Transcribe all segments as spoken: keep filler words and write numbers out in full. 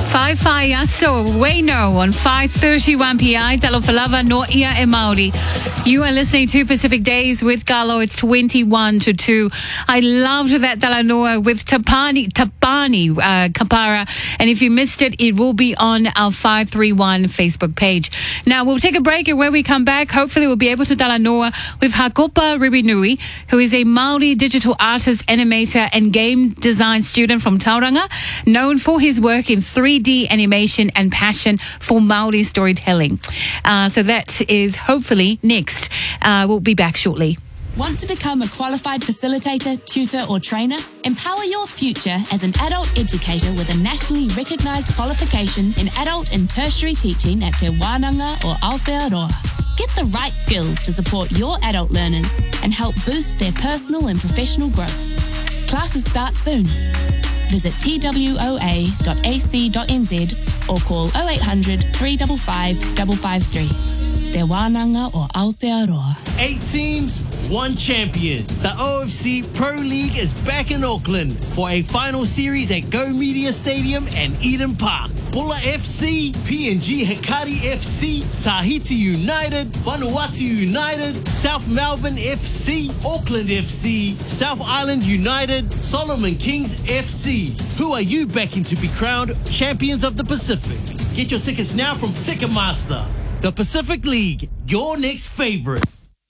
Whaiwhai aso, Waino on five thirty-one P I, Talofalava no ia e Māori. You are listening to Pacific Days with Galo. It's twenty-one to two. I loved that Talanoa with Tapani, Tapani uh, Kapara. And if you missed it, it will be on our five three one Facebook page. Now, we'll take a break, and when we come back, hopefully we'll be able to Talanoa with Hakopa Ribinui, who is a Māori digital artist, animator, and game design student from Tauranga, known for his work in three D animation and passion for Māori storytelling. Uh, so that is hopefully next. Uh, we'll be back shortly. Want to become a qualified facilitator, tutor or trainer? Empower your future as an adult educator with a nationally recognised qualification in adult and tertiary teaching at Te Wānanga or Aotearoa. Get the right skills to support your adult learners and help boost their personal and professional growth. Classes start soon. Visit t w o a dot a c dot n z or call oh eight hundred, three five five, five five three. Te Wānanga or Aotearoa. Eight teams, one champion. The O F C Pro League is back in Auckland for a final series at Go Media Stadium and Eden Park. Bulla F C, P N G Hikari F C, Tahiti United, Vanuatu United, South Melbourne F C, Auckland F C, South Island United, Solomon Kings F C. Who are you backing to be crowned champions of the Pacific? Get your tickets now from Ticketmaster. The Pacific League, your next favorite.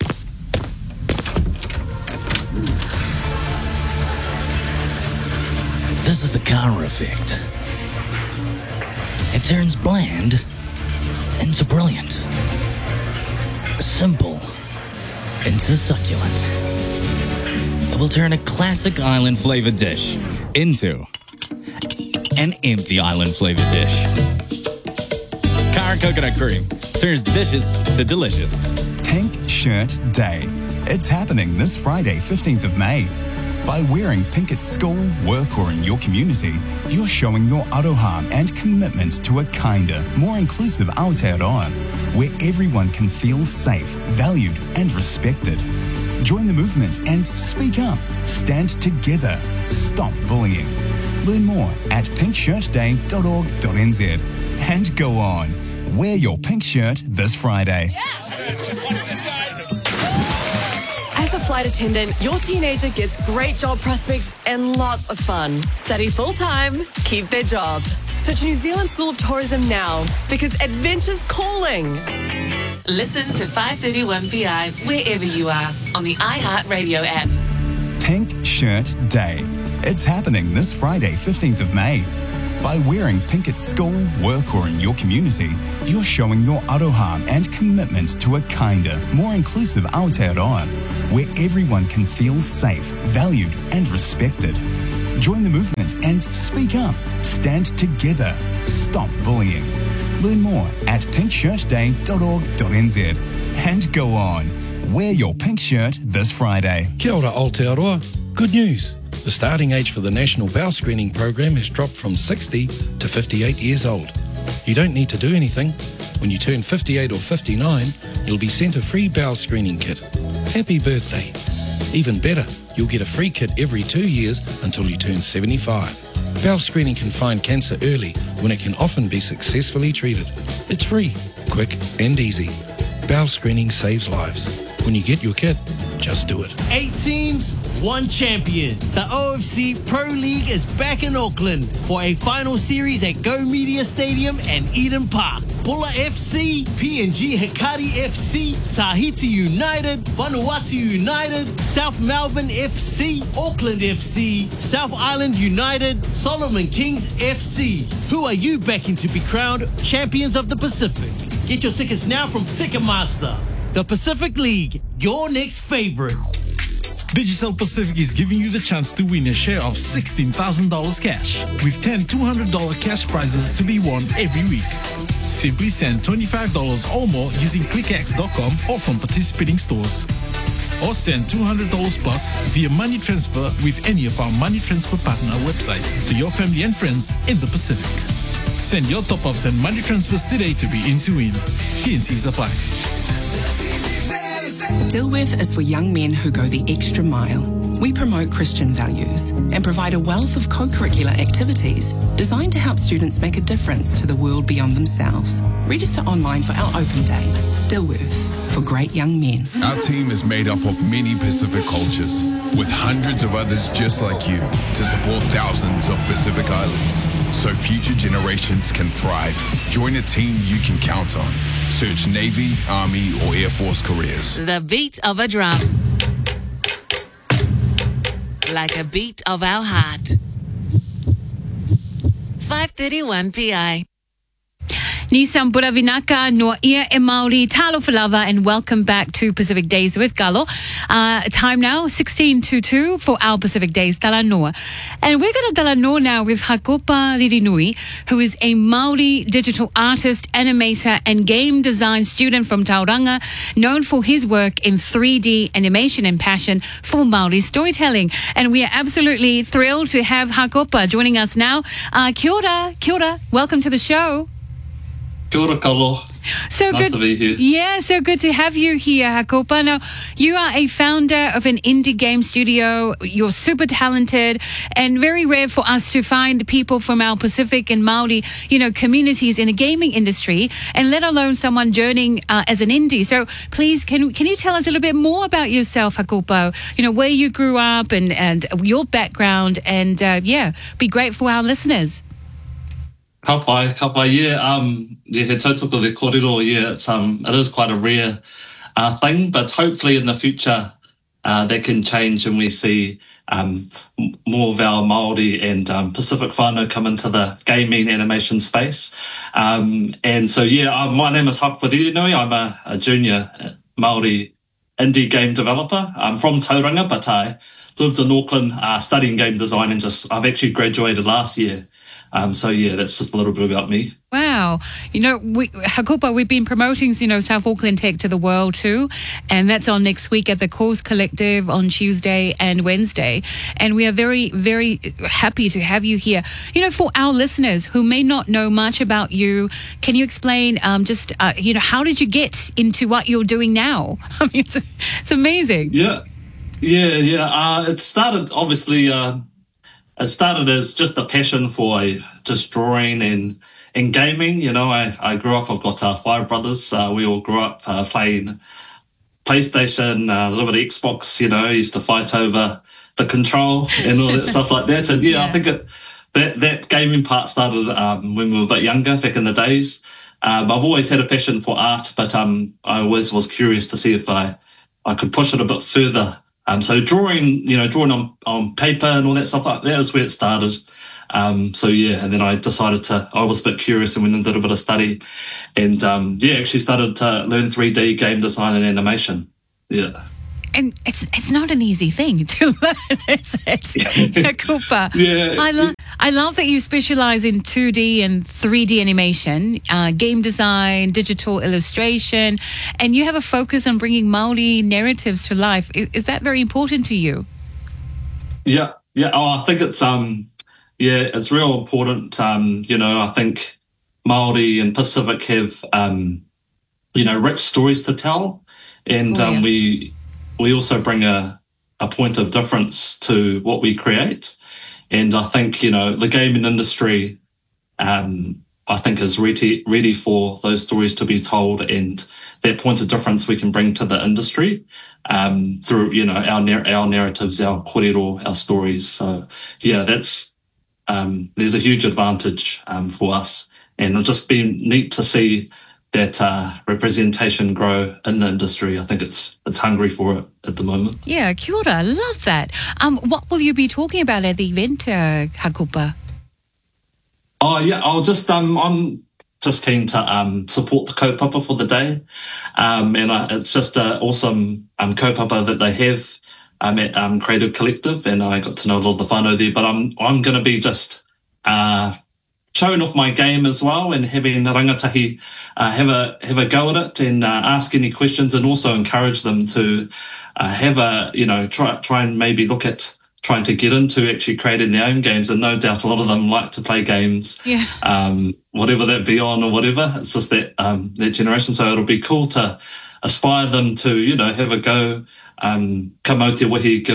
This is the Kara effect. It turns bland into brilliant. Simple into succulent. It will turn a classic island-flavored dish into an empty island-flavored dish. Kara Coconut Cream turns dishes to delicious. Pink Shirt Day. It's happening this Friday, fifteenth of May. By wearing pink at school, work or in your community, you're showing your aroha and commitment to a kinder, more inclusive Aotearoa, where everyone can feel safe, valued and respected. Join the movement and speak up. Stand together. Stop bullying. Learn more at pink shirt day dot org dot n z. And go on. Wear your pink shirt this Friday. As a flight attendant, your teenager gets great job prospects and lots of fun. Study full-time, keep their job. Search New Zealand School of Tourism now, because adventure's calling. Listen to five thirty-one P I wherever you are on the iHeartRadio app. Pink Shirt Day. It's happening this Friday, fifteenth of May. By wearing pink at school, work or in your community, you're showing your aroha and commitment to a kinder, more inclusive Aotearoa, where everyone can feel safe, valued and respected. Join the movement and speak up. Stand together. Stop bullying. Learn more at pink shirt day dot org dot n z. And go on. Wear your pink shirt this Friday. Kia ora Aotearoa. Good news. The starting age for the National Bowel Screening Program has dropped from sixty to fifty-eight years old. You don't need to do anything. When you turn fifty-eight or fifty-nine, you'll be sent a free bowel screening kit. Happy birthday. Even better, you'll get a free kit every two years until you turn seventy-five. Bowel screening can find cancer early when it can often be successfully treated. It's free, quick and easy. Bowel screening saves lives. When you get your kit, just do it. Eight teams, one champion. The O F C Pro League is back in Auckland for a final series at Go Media Stadium and Eden Park. Bulla F C, P N G Hikari F C, Tahiti United, Vanuatu United, South Melbourne F C, Auckland F C, South Island United, Solomon Kings F C. Who are you backing to be crowned champions of the Pacific? Get your tickets now from Ticketmaster. The Pacific League, your next favorite. Digicel Pacific is giving you the chance to win a share of sixteen thousand dollars cash, with ten two hundred dollars cash prizes to be won every week. Simply send twenty-five dollars or more using click x dot com or from participating stores. Or send two hundred dollars plus via money transfer with any of our money transfer partner websites to your family and friends in the Pacific. Send your top-ups and money transfers today to be in to win. T N Cs apply. Dilworth is for young men who go the extra mile. We promote Christian values and provide a wealth of co-curricular activities designed to help students make a difference to the world beyond themselves. Register online for our open day, Dilworth, for great young men. Our team is made up of many Pacific cultures, with hundreds of others just like you, to support thousands of Pacific Islands, so future generations can thrive. Join a team you can count on. Search Navy, Army, or Air Force careers. The beat of a drum. Like a beat of our heart. five thirty-one P I. Nisam Buravinaka, no ia e Māori, talo falava, and welcome back to Pacific Days with Galo. Uh, time now, sixteen to two for our Pacific Days Talanoa. And we're going to Talanoa now with Hakopa Ririnui, who is a Māori digital artist, animator, and game design student from Tauranga, known for his work in three D animation and passion for Māori storytelling. And we are absolutely thrilled to have Hakopa joining us now. Uh, kia ora, kia ora, welcome to the show. Kia ora, Kalo. So nice good to be here. Yeah, so good to have you here, Hakopa. Now, you are a founder of an indie game studio. You're super talented and very rare for us to find people from our Pacific and Māori, you know, communities in the gaming industry, and let alone someone journeying uh, as an indie. So please, can can you tell us a little bit more about yourself, Hakopa? You know, where you grew up and, and your background, and uh, yeah, be great for our listeners. Ka pai, ka pai, yeah, um, yeah, he tautoko the kōrero, yeah, it's, um, it is quite a rare uh, thing, but hopefully in the future uh, that can change and we see um, more of our Māori and um, Pacific whānau come into the gaming animation space. Um, and so, yeah, uh, my name is Hakopa Ririnui. I'm a, a junior Māori indie game developer. I'm from Tauranga, but I lived in Auckland uh, studying game design, and just I've actually graduated last year. Um, so, yeah, that's just a little bit about me. Wow. You know, we, Hakopa, we've been promoting, you know, South Auckland Tech to the world too. And that's on next week at the Cause Collective on Tuesday and Wednesday. And we are very, very happy to have you here. You know, for our listeners who may not know much about you, can you explain um, just, uh, you know, how did you get into what you're doing now? I mean, it's, it's amazing. Yeah. Yeah, yeah. Uh, it started, obviously... Uh, It started as just a passion for uh, just drawing and, and gaming. You know, I, I grew up, I've got uh, five brothers. Uh, we all grew up uh, playing PlayStation, uh, a little bit of Xbox, you know, used to fight over the control and all that stuff like that. And yeah, yeah. I think it, that, that gaming part started um, when we were a bit younger, back in the days. Um, I've always had a passion for art, but um, I always was curious to see if I, I could push it a bit further. Um, so drawing, you know, drawing on, on paper and all that stuff like that is where it started. Um, so, yeah, and then I decided to, I was a bit curious and went and did a bit of study. And, um, yeah, actually started to learn three D game design and animation. Yeah. And it's it's not an easy thing to learn, is it? Hakopa. Yeah. I love I love that you specialize in two D and three D animation, uh, game design, digital illustration, and you have a focus on bringing Māori narratives to life. Is, is that very important to you? Yeah, yeah. Oh, I think it's um, yeah, it's real important. Um, you know, I think Māori and Pacific have um, you know, rich stories to tell, and oh, yeah. um, we. We also bring a, a point of difference to what we create. And I think, you know, the gaming industry, um, I think is ready, ready for those stories to be told, and that point of difference we can bring to the industry um, through, you know, our our narratives, our kōrero, our stories. So, yeah, that's um, there's a huge advantage um, for us. And it'll just be neat to see that uh, representation grow in the industry. I think it's it's hungry for it at the moment. Yeah, kia ora, love that. Um, what will you be talking about at the event, uh, Hakopa? Oh yeah, I'll just um, I'm just keen to um support the kaupapa for the day, um, and uh, it's just an awesome um kaupapa that they have um, at um, Creative Collective, and I got to know a lot of the whānau there. But I'm I'm going to be just uh. showing off my game as well, and having the rangatahi uh, have a have a go at it and uh, ask any questions, and also encourage them to uh, have a, you know, try try and maybe look at trying to get into actually creating their own games. And no doubt a lot of them like to play games, yeah. um, whatever that be on or whatever. It's just that um, that generation. So it'll be cool to aspire them to, you know, have a go, um, come out te wahi, give it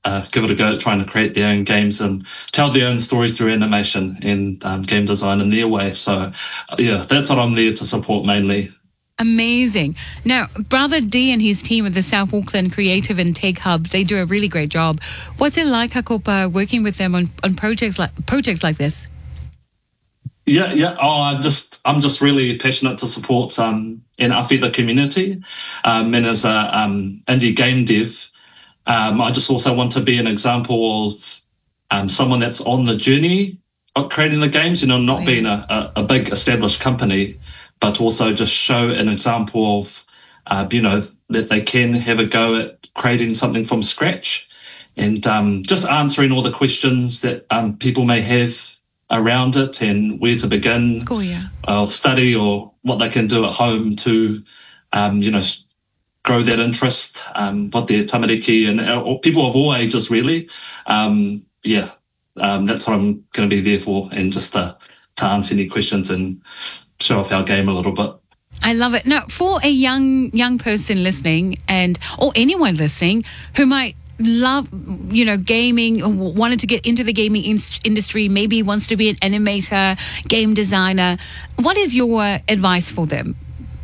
uh, give it a go at trying to create their own games and tell their own stories through animation and um, game design in their way. So, uh, yeah, that's what I'm there to support mainly. Amazing. Now, Brother D and his team at the South Auckland Creative and Tech Hub, they do a really great job. What's it like, Hakopa, working with them on, on projects like projects like this? Yeah, yeah. Oh, I just, I'm just really passionate to support um, and awhi the community. Um, and as a um, indie game dev, um, I just also want to be an example of um, someone that's on the journey of creating the games. You know, not oh, yeah. being a, a, a big established company, but also just show an example of, uh, you know, that they can have a go at creating something from scratch, and um, just answering all the questions that um, people may have around it and where to begin, cool, yeah. or study, or what they can do at home to, um, you know, grow that interest, um, what their tamariki, and uh, people of all ages, really. Um, yeah, um, that's what I'm going to be there for, and just to, to answer any questions and show off our game a little bit. I love it. Now, for a young young person listening, and or anyone listening who might love, you know, gaming, wanted to get into the gaming in- industry, maybe wants to be an animator, game designer, what is your advice for them?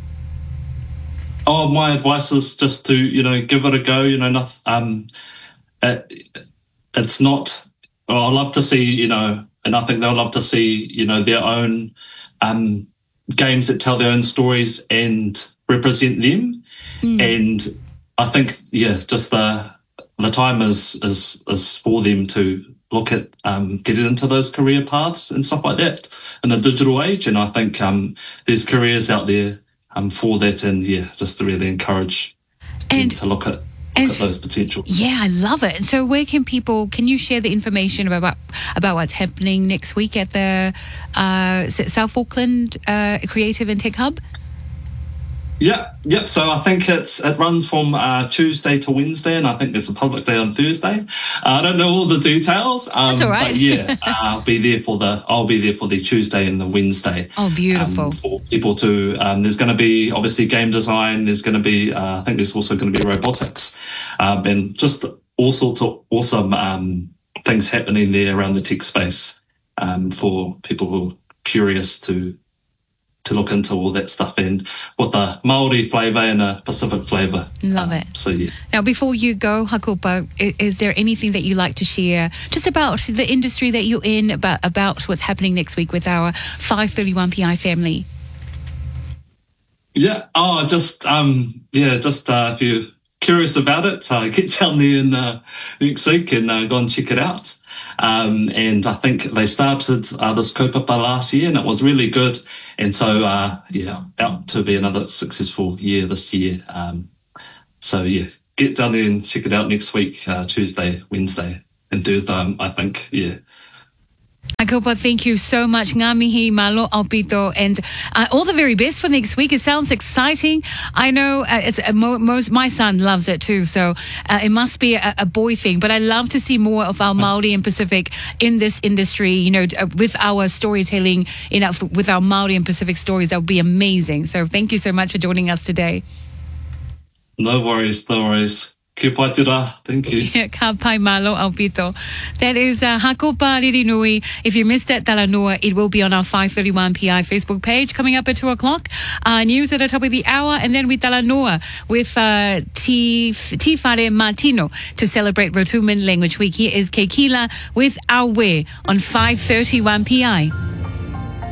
Oh, my advice is just to, you know, give it a go. You know, not, um, it, it's not, oh, I love to see, you know, and I think they'll love to see, you know, their own um, games that tell their own stories and represent them. Mm. And I think, yeah, just the the time is is is for them to look at um, getting into those career paths and stuff like that in a digital age. And I think um, there's careers out there um, for that, and yeah, just to really encourage and, them to look at, look and, at those potentials. Yeah, I love it. And so where can people, can you share the information about about what's happening next week at the uh, South Auckland uh, Creative and Tech Hub? Yeah, yeah. So I think it's it runs from uh, Tuesday to Wednesday, and I think there's a public day on Thursday. Uh, I don't know all the details. Um, That's all right. But yeah, uh, I'll be there for the I'll be there for the Tuesday and the Wednesday. Oh, beautiful. Um, for people to um, there's going to be obviously game design. There's going to be uh, I think there's also going to be robotics, um, and just all sorts of awesome um, things happening there around the tech space um, for people who are curious to. to look into all that stuff, and with a Māori flavour and a Pacific flavour. Love um, it. So, yeah. Now, before you go, Hakopa, is, is there anything that you like to share just about the industry that you're in, about, about what's happening next week with our five thirty-one P I family? Yeah, oh, just, um, yeah, just uh, if you're curious about it, uh, get down there in, uh, next week and uh, go and check it out. Um, and I think they started uh, this kaupapa last year, and it was really good. And so, uh, yeah, out to be another successful year this year. Um, so, yeah, get down there and check it out next week, uh, Tuesday, Wednesday, and Thursday, I think, yeah. Hakopa, thank you so much. Ngā mihi, malo aupito, and uh, all the very best for next week. It sounds exciting. I know uh, it's uh, mo- most my son loves it too, so uh, it must be a, a boy thing. But I love to see more of our Māori and Pacific in this industry. You know, uh, with our storytelling, you know, with our Māori and Pacific stories, that would be amazing. So thank you so much for joining us today. No worries, no worries. Kia pai te rā. Thank you. Yeah, ka pai malo aupito. That is uh, Hakopa Ririnui. If you missed that Talanoa, it will be on our five thirty-one P I Facebook page coming up at two o'clock. Uh, news at the top of the hour, and then we Talanoa with uh, T Whare Martino to celebrate Rotuman Language Week. Here is Keikila with Awe on five thirty-one P I.